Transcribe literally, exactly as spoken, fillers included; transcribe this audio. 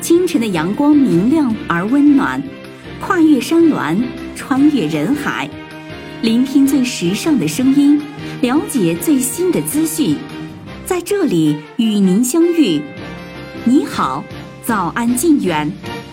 清晨的阳光明亮而温暖，跨越山峦，穿越人海，聆听最时尚的声音，了解最新的资讯，在这里与您相遇。你好，早安晋远。